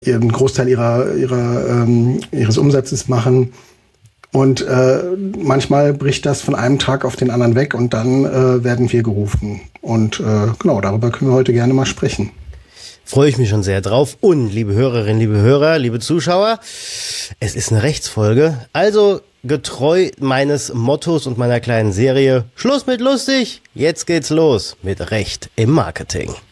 einen Großteil ihres Umsatzes machen. Und manchmal bricht das von einem Tag auf den anderen weg und dann werden wir gerufen. Und genau, darüber können wir heute gerne mal sprechen. Freue ich mich schon sehr drauf. Und liebe Hörerinnen, liebe Hörer, liebe Zuschauer, es ist eine Rechtsfolge. Also getreu meines Mottos und meiner kleinen Serie, Schluss mit lustig, jetzt geht's los mit Recht im Marketing.